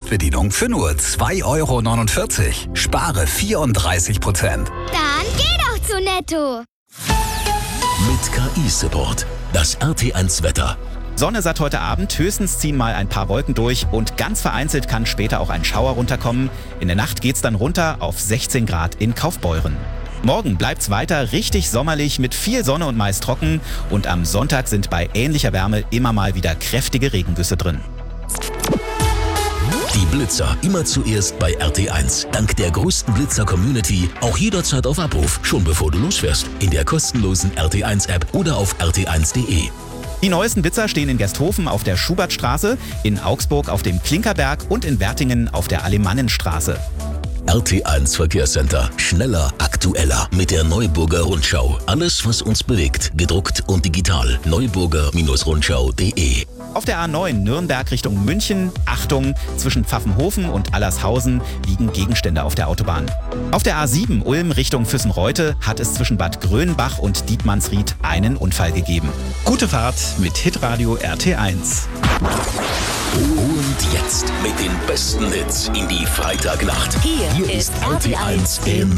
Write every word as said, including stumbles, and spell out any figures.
Fernbedienung für nur zwei Euro neunundvierzig. Spare vierunddreißig Prozent. Dann geh doch zu Netto. Mit K I-Support. Das R T eins Wetter. Sonne satt heute Abend, höchstens ziehen mal ein paar Wolken durch und ganz vereinzelt kann später auch ein Schauer runterkommen. In der Nacht geht's dann runter auf sechzehn Grad in Kaufbeuren. Morgen bleibt's weiter richtig sommerlich mit viel Sonne und meist trocken und am Sonntag sind bei ähnlicher Wärme immer mal wieder kräftige Regengüsse drin. Die Blitzer immer zuerst bei R T eins. Dank der größten Blitzer-Community auch jederzeit auf Abruf, schon bevor du losfährst. In der kostenlosen R T eins App oder auf r t eins punkt de. Die neuesten Blitzer stehen in Gersthofen auf der Schubertstraße, in Augsburg auf dem Klinkerberg und in Wertingen auf der Alemannenstraße. R T eins Verkehrscenter. Schneller, aktueller mit der Neuburger Rundschau. Alles, was uns bewegt, gedruckt und digital. neuburger Rundschau punkt de. Auf der A neun Nürnberg Richtung München, Achtung, zwischen Pfaffenhofen und Allershausen liegen Gegenstände auf der Autobahn. Auf der A sieben Ulm Richtung Füssenreute hat es zwischen Bad Grönbach und Dietmannsried einen Unfall gegeben. Gute Fahrt mit Hitradio R T eins. Und jetzt mit den besten Hits in die Freitagnacht. Hier, Hier ist R T eins im